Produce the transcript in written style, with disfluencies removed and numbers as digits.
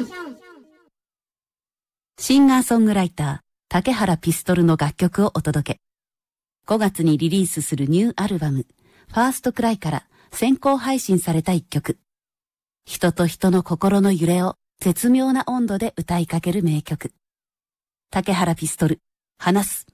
シンガーソングライター、竹原ピストルの楽曲をお届け。5月にリリースするニューアルバム、ファーストクライから先行配信された一曲。人と人の心の揺れを絶妙な温度で歌いかける名曲。竹原ピストル、話す。